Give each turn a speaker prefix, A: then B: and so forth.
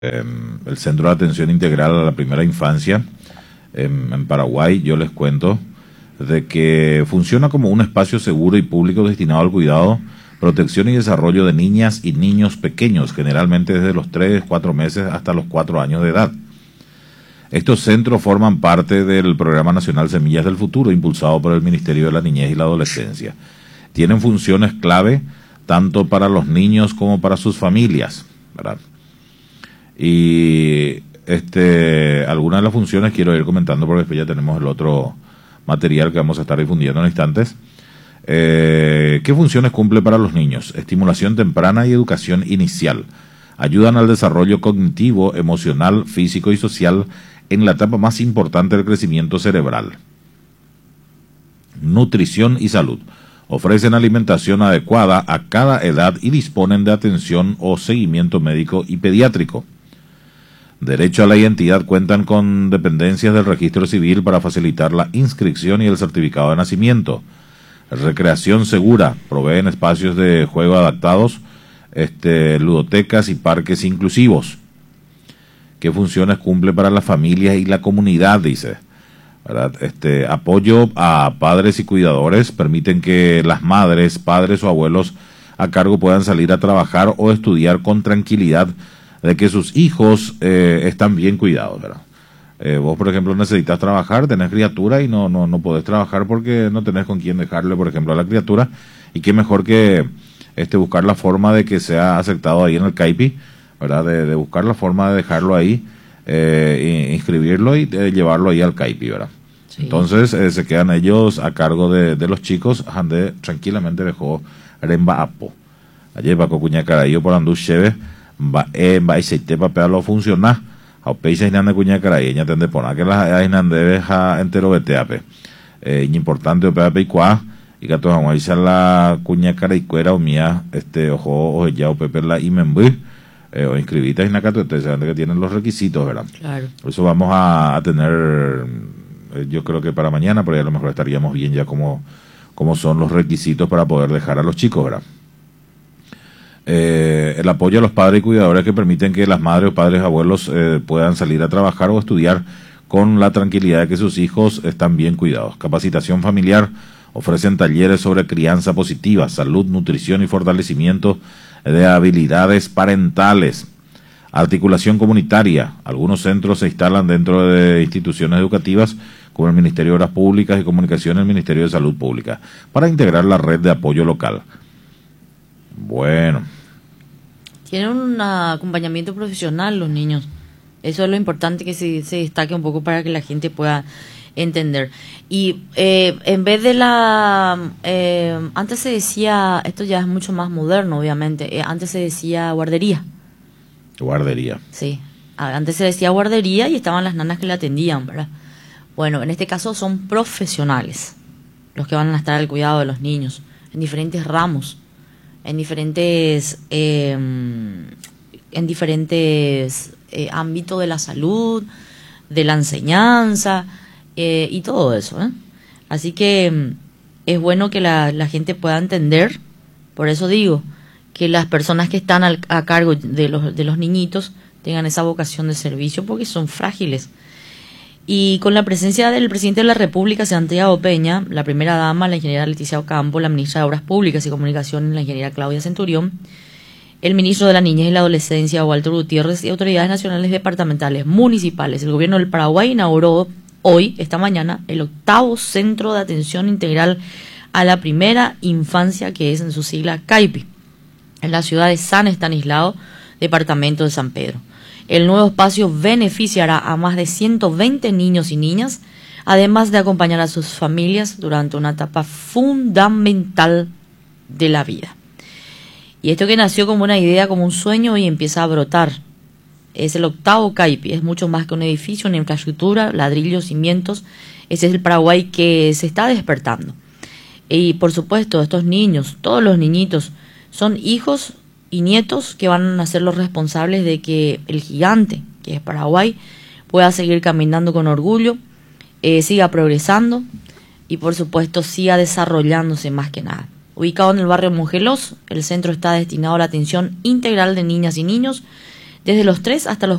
A: el Centro de Atención Integral a la Primera Infancia en Paraguay. Yo les cuento de que funciona como un espacio seguro y público destinado al cuidado, protección y desarrollo de niñas y niños pequeños, generalmente desde los 3, 4 meses hasta los 4 años de edad. Estos centros forman parte del Programa Nacional Semillas del Futuro, impulsado por el Ministerio de la Niñez y la Adolescencia. Tienen funciones clave tanto para los niños como para sus familias, ¿verdad? Y algunas de las funciones quiero ir comentando porque después ya tenemos el otro material que vamos a estar difundiendo en instantes. ¿Qué funciones cumple para los niños? Estimulación temprana y educación inicial. Ayudan al desarrollo cognitivo, emocional, físico y social en la etapa más importante del crecimiento cerebral. Nutrición y salud. Ofrecen alimentación adecuada a cada edad y disponen de atención o seguimiento médico y pediátrico. Derecho a la identidad. Cuentan con dependencias del registro civil para facilitar la inscripción y el certificado de nacimiento. Recreación segura. Proveen espacios de juego adaptados, ludotecas y parques inclusivos. ¿Qué funciones cumple para las familias y la comunidad? Dice, ¿verdad? Apoyo a padres y cuidadores. Permiten que las madres, padres o abuelos a cargo puedan salir a trabajar o estudiar con tranquilidad de que sus hijos están bien cuidados, ¿verdad? Vos, por ejemplo, necesitas trabajar, tenés criatura y no podés trabajar porque no tenés con quién dejarle, por ejemplo, a la criatura. Y qué mejor que buscar la forma de que sea aceptado ahí en el CAIPI, ¿verdad? De buscar la forma de dejarlo ahí, inscribirlo y llevarlo ahí al CAIPI, ¿verdad? Sí. Entonces se quedan ellos a cargo de los chicos, donde tranquilamente dejó Remba Apo. Ayer Paco Cuñacarayo por Andú Cheve, va y se te papel funciona. A peisa inande Cuñacarayo, ya tende poner que las inande deja entero beteape. Importante opeape y cuá. Y que todos vamos a irse a la Cuñacaraycuera o mía, ojo ya o pepe la imembú. O inscribitas en la ustedes saben que tienen los requisitos, ¿verdad? Claro. Por eso vamos a tener, yo creo que para mañana, pero ya a lo mejor estaríamos bien ya como son los requisitos para poder dejar a los chicos, ¿verdad? El apoyo a los padres y cuidadores que permiten que las madres o padres abuelos puedan salir a trabajar o estudiar con la tranquilidad de que sus hijos están bien cuidados. Capacitación familiar. Ofrecen talleres sobre crianza positiva, salud, nutrición y fortalecimiento de habilidades parentales. Articulación comunitaria. Algunos centros se instalan dentro de instituciones educativas como el Ministerio de Obras Públicas y Comunicaciones, el Ministerio de Salud Pública, para integrar la red de apoyo local. Bueno.
B: Tienen un acompañamiento profesional los niños. Eso es lo importante, que se destaque un poco para que la gente pueda entender. Y en vez de antes se decía, esto ya es mucho más moderno obviamente, antes se decía guardería.
A: Guardería.
B: Sí, antes se decía guardería y estaban las nanas que la atendían, ¿verdad? Bueno, en este caso son profesionales los que van a estar al cuidado de los niños, en diferentes ramos, en diferentes ámbitos de la salud, de la enseñanza, y todo eso, ¿eh? Así que es bueno que la gente pueda entender. Por eso digo que las personas que están a cargo de los niñitos tengan esa vocación de servicio, porque son frágiles. Y con la presencia del presidente de la República, Santiago Peña, la primera dama, la ingeniera Leticia Ocampo, la ministra de Obras Públicas y Comunicaciones, la ingeniera Claudia Centurión, el ministro de la Niñez y la Adolescencia, Walter Gutiérrez, y autoridades nacionales, departamentales, municipales, el gobierno del Paraguay inauguró hoy, esta mañana, el 8º Centro de Atención Integral a la Primera Infancia, que es en su sigla CAIPI, en la ciudad de San Estanislao, departamento de San Pedro. El nuevo espacio beneficiará a más de 120 niños y niñas, además de acompañar a sus familias durante una etapa fundamental de la vida. Y esto que nació como una idea, como un sueño, y empieza a brotar. Es el 8º CAIPI, es mucho más que un edificio, una infraestructura, ladrillos, cimientos. Ese es el Paraguay que se está despertando. Y por supuesto, estos niños, todos los niñitos, son hijos y nietos que van a ser los responsables de que el gigante, que es Paraguay, pueda seguir caminando con orgullo, siga progresando y por supuesto siga desarrollándose más que nada. Ubicado en el barrio Mongelos, el centro está destinado a la atención integral de niñas y niños desde los 3 hasta los